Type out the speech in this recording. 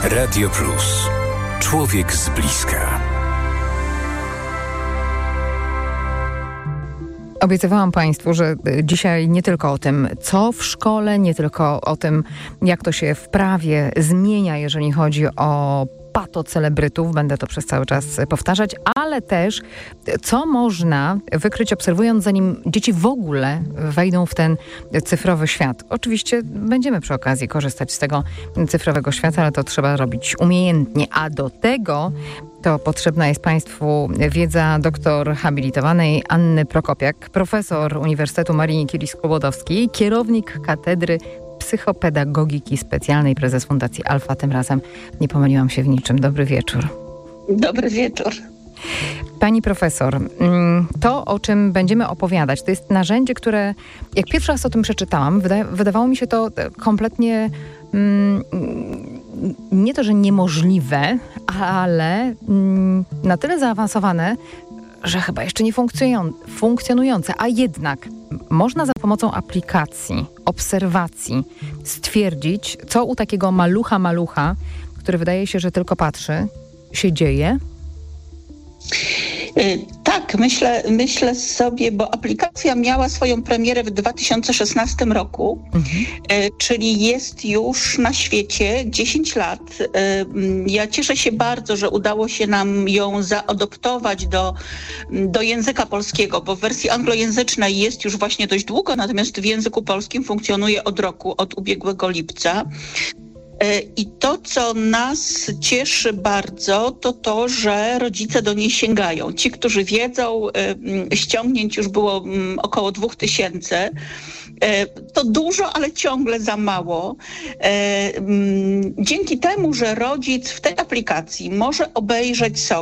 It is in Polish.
Radio Plus. Człowiek z bliska. Obiecywałam Państwu, że dzisiaj nie tylko o tym, co w szkole, nie tylko o tym, jak to się w prawie zmienia, jeżeli chodzi o patocelebrytów, będę to przez cały czas powtarzać, ale też co można wykryć, obserwując, zanim dzieci w ogóle wejdą w ten cyfrowy świat. Oczywiście będziemy przy okazji korzystać z tego cyfrowego świata, ale to trzeba robić umiejętnie, a do tego to potrzebna jest Państwu wiedza doktor habilitowanej Anny Prokopiak, profesor Uniwersytetu Marii Curie-Skłodowskiej, kierownik Katedry Psychopedagogiki Specjalnej, prezes Fundacji Alfa. Tym razem nie pomyliłam się w niczym. Dobry wieczór. Dobry wieczór. Pani profesor, to, o czym będziemy opowiadać, to jest narzędzie, które jak pierwszy raz o tym przeczytałam, wydawało mi się to kompletnie nie to, że niemożliwe, ale na tyle zaawansowane, że chyba jeszcze nie funkcjonujące, a jednak można za pomocą aplikacji, obserwacji stwierdzić, co u takiego malucha, który wydaje się, że tylko patrzy, się dzieje? Tak, myślę sobie, bo aplikacja miała swoją premierę w 2016 roku, czyli jest już na świecie 10 lat. Ja cieszę się bardzo, że udało się nam ją zaadoptować do języka polskiego, bo w wersji anglojęzycznej jest już właśnie dość długo, natomiast w języku polskim funkcjonuje od roku, od ubiegłego lipca. I to, co nas cieszy bardzo, to, że rodzice do niej sięgają. Ci, którzy wiedzą, ściągnięć już było około 2000. To dużo, ale ciągle za mało. Dzięki temu, że rodzic w tej aplikacji może obejrzeć sobie,